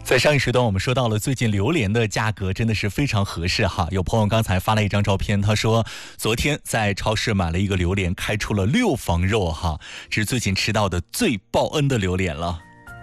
在上一时段我们说到了最近榴莲的价格真的是非常合适哈，有朋友刚才发了一张照片，他说昨天在超市买了一个榴莲，开出了6房肉哈，这是最近吃到的最报恩的榴莲了。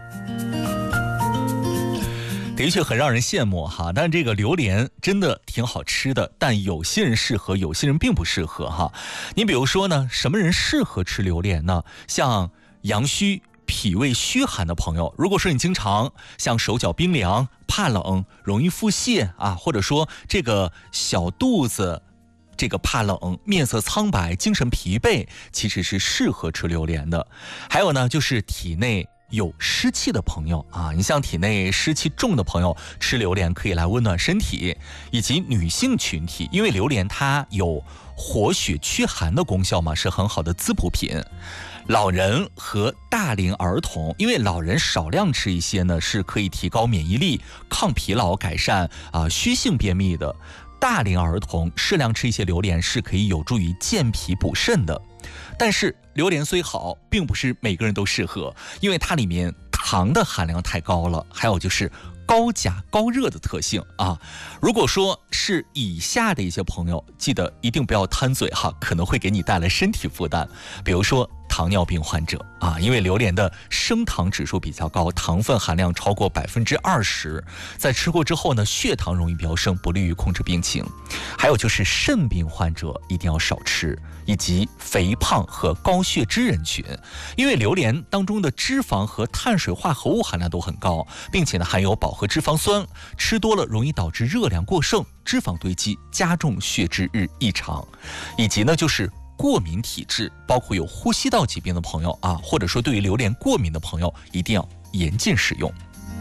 的确很让人羡慕哈，但这个榴莲真的挺好吃的，但有些人适合，有些人并不适合哈。你比如说呢，什么人适合吃榴莲呢？像阳虚脾胃虚寒的朋友，如果说你经常像手脚冰凉、怕冷、容易腹泻啊，或者说这个小肚子这个怕冷、面色苍白、精神疲惫，其实是适合吃榴莲的。还有呢，就是体内有湿气的朋友啊，你像体内湿气重的朋友，吃榴莲可以来温暖身体，以及女性群体，因为榴莲它有活血驱寒的功效嘛，是很好的滋补品。老人和大龄儿童，因为老人少量吃一些呢，是可以提高免疫力、抗疲劳、改善虚性便秘的。大龄儿童适量吃一些榴莲是可以有助于健脾补肾的。但是榴莲虽好，并不是每个人都适合，因为它里面糖的含量太高了，还有就是高钾高热的特性啊。如果说是以下的一些朋友，记得一定不要贪嘴哈，可能会给你带来身体负担。比如说糖尿病患者啊，因为榴莲的升糖指数比较高，糖分含量超过20%，在吃过之后呢，血糖容易飙升，不利于控制病情。还有就是肾病患者一定要少吃，以及肥胖和高血脂人群，因为榴莲当中的脂肪和碳水化合物含量都很高，并且呢含有饱和脂肪酸，吃多了容易导致热量过剩、脂肪堆积，加重血脂异常。以及呢就是过敏体质，包括有呼吸道疾病的朋友啊，或者说对于榴莲过敏的朋友，一定要严禁使用。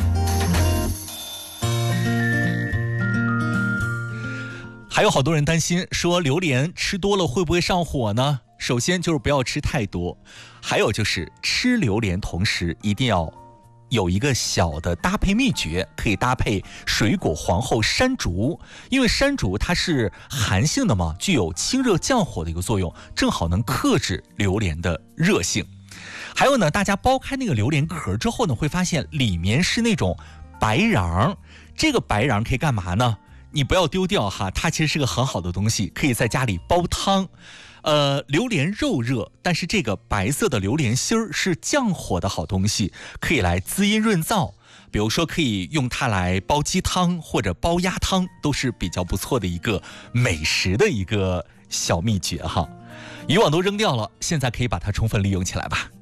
还有好多人担心说榴莲吃多了会不会上火呢？首先就是不要吃太多，还有就是吃榴莲同时一定要有一个小的搭配秘诀，可以搭配水果皇后山竹，因为山竹它是寒性的嘛，具有清热降火的一个作用，正好能克制榴莲的热性。还有呢，大家剥开那个榴莲壳之后呢，会发现里面是那种白瓤，这个白瓤可以干嘛呢？你不要丢掉哈，它其实是个很好的东西，可以在家里煲汤。榴莲肉热，但是这个白色的榴莲芯儿是降火的好东西，可以来滋阴润燥。比如说可以用它来煲鸡汤或者煲鸭汤，都是比较不错的一个美食的一个小秘诀哈。以往都扔掉了，现在可以把它充分利用起来吧。